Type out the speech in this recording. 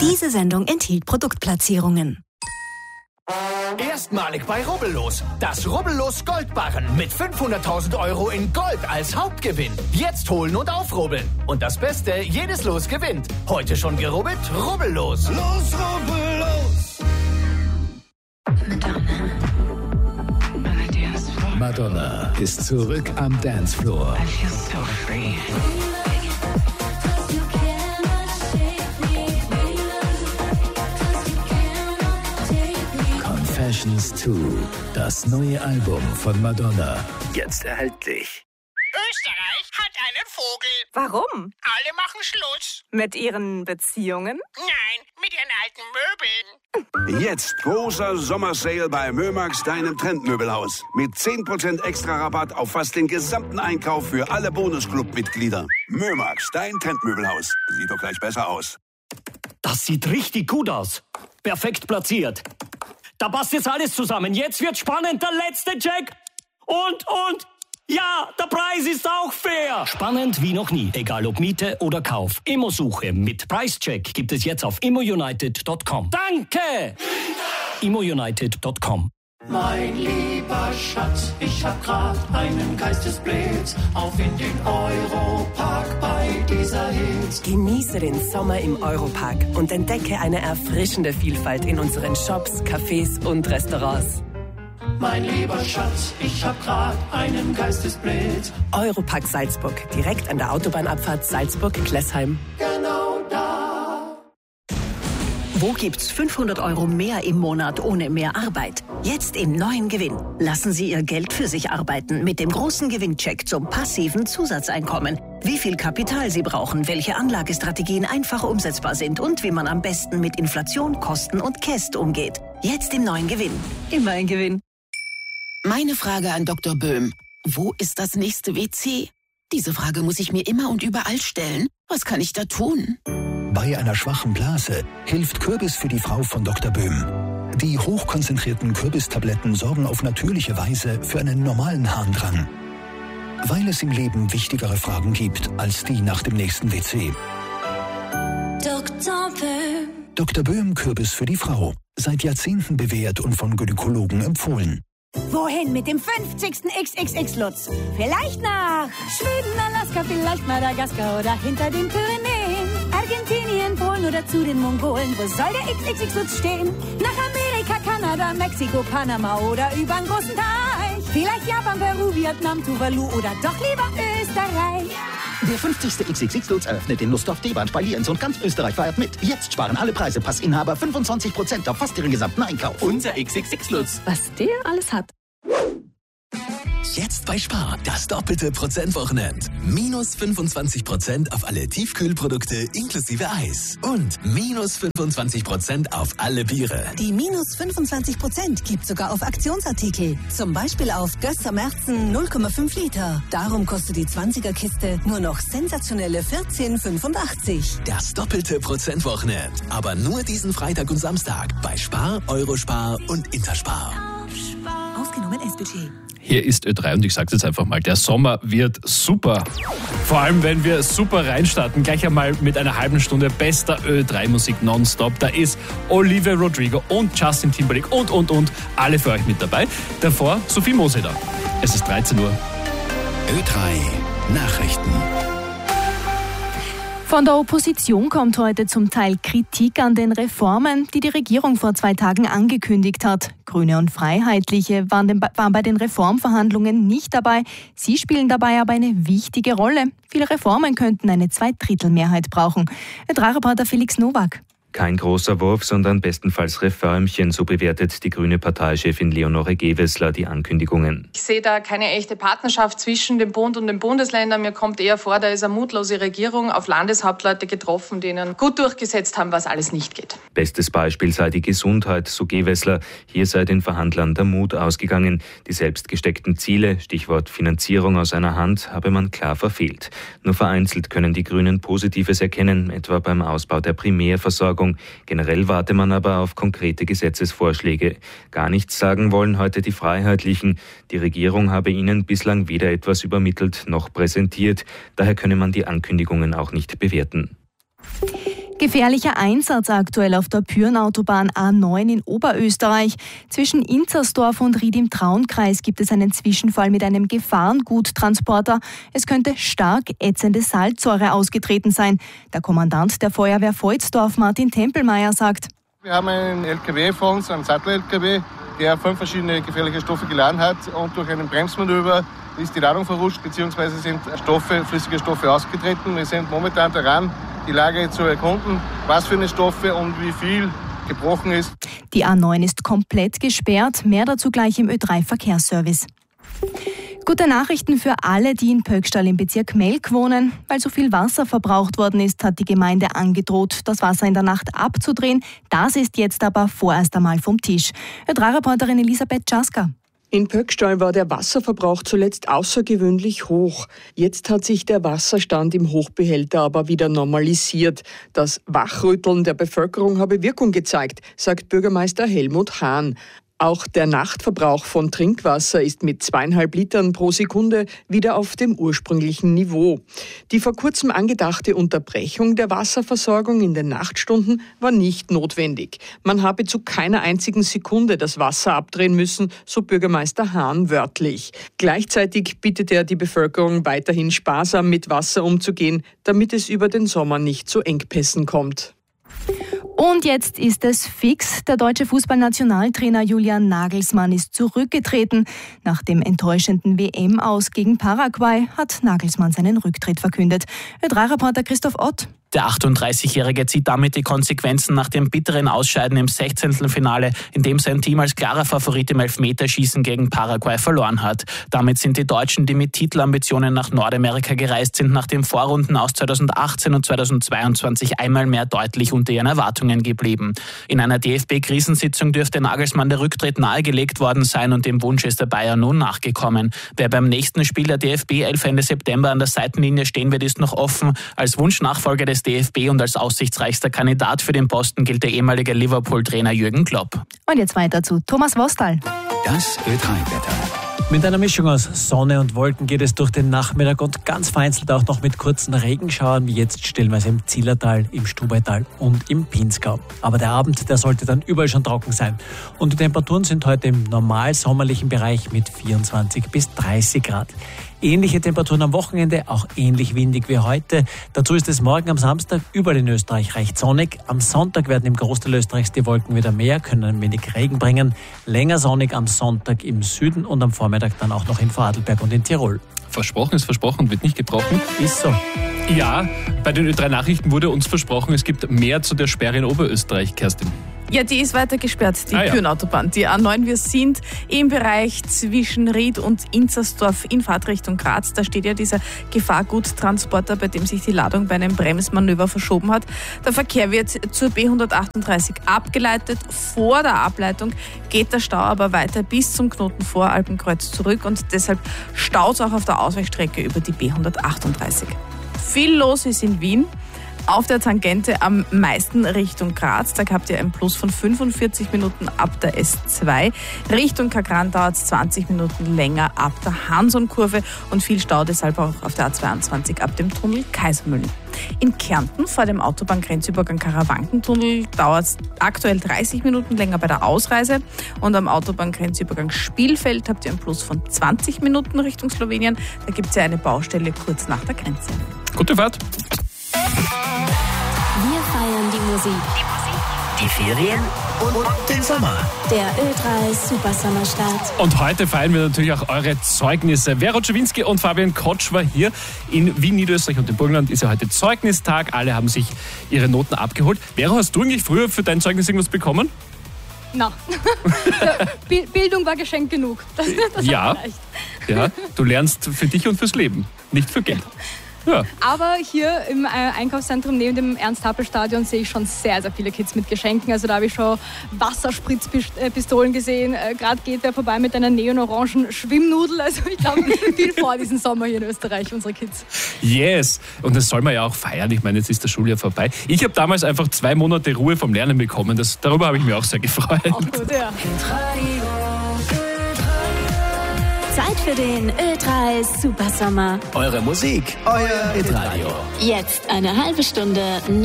Diese Sendung enthielt Produktplatzierungen. Erstmalig bei Rubbellos. Das Rubbellos Goldbarren mit 500.000 € in Gold als Hauptgewinn. Jetzt holen und aufrubbeln. Und das Beste, jedes Los gewinnt. Heute schon gerubbelt? Rubbellos. Los, Rubbellos! Madonna ist zurück am Dancefloor. I feel so free. Confessions 2, das neue Album von Madonna. Jetzt erhältlich. Österreich hat einen Vogel. Warum? Alle machen Schluss. Mit ihren Beziehungen? Nein, mit ihren alten Möbeln. Jetzt großer Sommersale bei Mömax, deinem Trendmöbelhaus. Mit 10% extra Rabatt auf fast den gesamten Einkauf für alle Bonusclub-Mitglieder. Mömax, dein Trendmöbelhaus. Sieht doch gleich besser aus. Das sieht richtig gut aus. Perfekt platziert. Da passt jetzt alles zusammen. Jetzt wird spannend, der letzte Check. Und. Ja, der Preis ist auch fair. Spannend wie noch nie, egal ob Miete oder Kauf. Immosuche mit Preischeck gibt es jetzt auf immounited.com. Danke! immounited.com. Mein lieber Schatz, ich hab grad einen Geistesblitz auf in den Europark bei dieser Hitze. Genieße den Sommer im Europark und entdecke eine erfrischende Vielfalt in unseren Shops, Cafés und Restaurants. Mein lieber Schatz, ich hab grad einen Geistesblitz. Europark Salzburg, direkt an der Autobahnabfahrt Salzburg-Klessheim. Genau da. Wo gibt's 500 € mehr im Monat ohne mehr Arbeit? Jetzt im neuen Gewinn. Lassen Sie Ihr Geld für sich arbeiten mit dem großen Gewinncheck zum passiven Zusatzeinkommen. Wie viel Kapital Sie brauchen, welche Anlagestrategien einfach umsetzbar sind und wie man am besten mit Inflation, Kosten und Käst umgeht. Jetzt im neuen Gewinn. Immer ein Gewinn. Meine Frage an Dr. Böhm. Wo ist das nächste WC? Diese Frage muss ich mir immer und überall stellen. Was kann ich da tun? Bei einer schwachen Blase hilft Kürbis für die Frau von Dr. Böhm. Die hochkonzentrierten Kürbistabletten sorgen auf natürliche Weise für einen normalen Harndrang. Weil es im Leben wichtigere Fragen gibt als die nach dem nächsten WC. Dr. Böhm. Dr. Böhm Kürbis für die Frau. Seit Jahrzehnten bewährt und von Gynäkologen empfohlen. Wohin mit dem 50. XXX-Lutz? Vielleicht nach Schweden, Alaska, vielleicht Madagaskar oder hinter den Pyrenäen. Argentinien, Polen oder zu den Mongolen. Wo soll der XXX-Lutz stehen? Nach Amerika, Kanada, Mexiko, Panama oder übern großen Teich. Vielleicht Japan, Peru, Vietnam, Tuvalu oder doch lieber Österreich. Der 50. XXX-Lutz eröffnet in Lustdorf, Deband, bei Lienz und ganz Österreich feiert mit. Jetzt sparen alle Preisepass-Inhaber 25% auf fast ihren gesamten Einkauf. Unser XXX-Lutz. Was der alles hat. Jetzt bei Spar, das doppelte Prozentwochenend. Minus 25% auf alle Tiefkühlprodukte inklusive Eis. Und minus 25% auf alle Biere. Die minus 25% gibt sogar auf Aktionsartikel. Zum Beispiel auf Gösser Märzen 0,5 Liter. Darum kostet die 20er-Kiste nur noch sensationelle 14,85. Das doppelte Prozentwochenend. Aber nur diesen Freitag und Samstag bei Spar, Eurospar und Interspar. Ausgenommen S-Budget. Hier ist Ö3 und ich sage jetzt einfach mal, der Sommer wird super. Vor allem, wenn wir super reinstarten, gleich einmal mit einer halben Stunde bester Ö3-Musik nonstop. Da ist Olivia Rodrigo und Justin Timberlake und alle für euch mit dabei. Davor Sophie Moseder. Es ist 13 Uhr. Ö3 Nachrichten. Von der Opposition kommt heute zum Teil Kritik an den Reformen, die die Regierung vor 2 Tagen angekündigt hat. Grüne und Freiheitliche waren bei den Reformverhandlungen nicht dabei. Sie spielen dabei aber eine wichtige Rolle. Viele Reformen könnten eine 2/3 brauchen. Ö3-Reporter Felix Nowak. Kein großer Wurf, sondern bestenfalls Reformchen, so bewertet die grüne Parteichefin Leonore Gewessler die Ankündigungen. Ich sehe da keine echte Partnerschaft zwischen dem Bund und den Bundesländern. Mir kommt eher vor, da ist eine mutlose Regierung auf Landeshauptleute getroffen, die ihnen gut durchgesetzt haben, was alles nicht geht. Bestes Beispiel sei die Gesundheit, so Gewessler. Hier sei den Verhandlern der Mut ausgegangen. Die selbst gesteckten Ziele, Stichwort Finanzierung aus einer Hand, habe man klar verfehlt. Nur vereinzelt können die Grünen Positives erkennen, etwa beim Ausbau der Primärversorgung. Generell warte man aber auf konkrete Gesetzesvorschläge. Gar nichts sagen wollen heute die Freiheitlichen. Die Regierung habe ihnen bislang weder etwas übermittelt noch präsentiert. Daher könne man die Ankündigungen auch nicht bewerten. Gefährlicher Einsatz aktuell auf der Pyhrn-Autobahn A9 in Oberösterreich. Zwischen Inzersdorf und Ried im Traunkreis gibt es einen Zwischenfall mit einem Gefahrenguttransporter. Es könnte stark ätzende Salzsäure ausgetreten sein. Der Kommandant der Feuerwehr Volzdorf, Martin Tempelmeier, sagt: Wir haben einen LKW vor uns, einen Sattel-LKW, der 5 verschiedene gefährliche Stoffe geladen hat, und durch einen Bremsmanöver ist die Ladung verrutscht, beziehungsweise sind flüssige Stoffe ausgetreten. Wir sind momentan daran, die Lage zu erkunden, was für eine Stoffe und wie viel gebrochen ist. Die A9 ist komplett gesperrt. Mehr dazu gleich im Ö3-Verkehrsservice. Gute Nachrichten für alle, die in Pöckstall im Bezirk Melk wohnen. Weil so viel Wasser verbraucht worden ist, hat die Gemeinde angedroht, das Wasser in der Nacht abzudrehen. Das ist jetzt aber vorerst einmal vom Tisch. Ö3-Reporterin Elisabeth Czaska. In Pöckstall war der Wasserverbrauch zuletzt außergewöhnlich hoch. Jetzt hat sich der Wasserstand im Hochbehälter aber wieder normalisiert. Das Wachrütteln der Bevölkerung habe Wirkung gezeigt, sagt Bürgermeister Helmut Hahn. Auch der Nachtverbrauch von Trinkwasser ist mit 2,5 Litern pro Sekunde wieder auf dem ursprünglichen Niveau. Die vor kurzem angedachte Unterbrechung der Wasserversorgung in den Nachtstunden war nicht notwendig. Man habe zu keiner einzigen Sekunde das Wasser abdrehen müssen, so Bürgermeister Hahn wörtlich. Gleichzeitig bittet er die Bevölkerung, weiterhin sparsam mit Wasser umzugehen, damit es über den Sommer nicht zu Engpässen kommt. Und jetzt ist es fix. Der deutsche Fußballnationaltrainer Julian Nagelsmann ist zurückgetreten. Nach dem enttäuschenden WM-Aus gegen Paraguay hat Nagelsmann seinen Rücktritt verkündet. Ö3-Reporter Christoph Ott. Der 38-Jährige zieht damit die Konsequenzen nach dem bitteren Ausscheiden im 16. Finale, in dem sein Team als klarer Favorit im Elfmeterschießen gegen Paraguay verloren hat. Damit sind die Deutschen, die mit Titelambitionen nach Nordamerika gereist sind, nach den Vorrunden aus 2018 und 2022 einmal mehr deutlich unter ihren Erwartungen geblieben. In einer DFB-Krisensitzung dürfte Nagelsmann der Rücktritt nahegelegt worden sein und dem Wunsch ist der Bayern nun nachgekommen. Wer beim nächsten Spiel der DFB 11 Ende September an der Seitenlinie stehen wird, ist noch offen. Als Wunschnachfolger des DFB und als aussichtsreichster Kandidat für den Posten gilt der ehemalige Liverpool-Trainer Jürgen Klopp. Und jetzt weiter zu Thomas Wostal. Das Ö3-Wetter. Mit einer Mischung aus Sonne und Wolken geht es durch den Nachmittag und ganz vereinzelt auch noch mit kurzen Regenschauern, wie jetzt stellenweise im Zillertal, im Stubaital und im Pinzgau. Aber der Abend, der sollte dann überall schon trocken sein. Und die Temperaturen sind heute im normal sommerlichen Bereich mit 24 bis 30 Grad. Ähnliche Temperaturen am Wochenende, auch ähnlich windig wie heute. Dazu ist es morgen am Samstag überall in Österreich recht sonnig. Am Sonntag werden im Großteil Österreichs die Wolken wieder mehr, können ein wenig Regen bringen. Länger sonnig am Sonntag im Süden und am Vormittag dann auch noch in Vorarlberg und in Tirol. Versprochen ist versprochen, wird nicht gebrochen. Ist so. Ja, bei den Ö3-Nachrichten wurde uns versprochen, es gibt mehr zu der Sperre in Oberösterreich, Kerstin. Ja, die ist weiter gesperrt, die Pyhrn-Autobahn. Die A9, wir sind im Bereich zwischen Ried und Inzersdorf in Fahrtrichtung Graz. Da steht ja dieser Gefahrguttransporter, bei dem sich die Ladung bei einem Bremsmanöver verschoben hat. Der Verkehr wird zur B138 abgeleitet. Vor der Ableitung geht der Stau aber weiter bis zum Knoten Voralpenkreuz zurück und deshalb staut es auch auf der Ausweichstrecke über die B138. Viel los ist in Wien. Auf der Tangente am meisten Richtung Graz. Da habt ihr einen Plus von 45 Minuten ab der S2. Richtung Kagran dauert es 20 Minuten länger ab der Hanson-Kurve und viel Stau deshalb auch auf der A22 ab dem Tunnel Kaisermühlen. In Kärnten vor dem Autobahngrenzübergang Karawankentunnel dauert es aktuell 30 Minuten länger bei der Ausreise und am Autobahngrenzübergang Spielfeld habt ihr einen Plus von 20 Minuten Richtung Slowenien. Da gibt es ja eine Baustelle kurz nach der Grenze. Gute Fahrt! Wir feiern die Musik, die Ferien und den Sommer. Der Ö3 Supersommerstart. Und heute feiern wir natürlich auch eure Zeugnisse. Vero Czawinski und Fabian Kotsch war hier in Wien, Niederösterreich und im Burgenland. Ist ja heute Zeugnistag. Alle haben sich ihre Noten abgeholt. Vero, hast du eigentlich früher für dein Zeugnis irgendwas bekommen? Na, Bildung war Geschenk genug. Das ja, du lernst für dich und fürs Leben, nicht für Geld. Ja. Aber hier im Einkaufszentrum neben dem Ernst-Happel-Stadion sehe ich schon sehr, sehr viele Kids mit Geschenken. Also da habe ich schon Wasserspritzpistolen gesehen. Gerade geht wer vorbei mit einer neonorangen Schwimmnudel. Also ich glaube, viel vor diesen Sommer hier in Österreich, unsere Kids. Yes, und das soll man ja auch feiern. Ich meine, jetzt ist das Schuljahr vorbei. Ich habe damals einfach 2 Monate Ruhe vom Lernen bekommen. Darüber habe ich mich auch sehr gefreut. Auch gut, ja. Zeit für den Ö3 Supersommer. Eure Musik, euer Hitradio. Jetzt eine halbe Stunde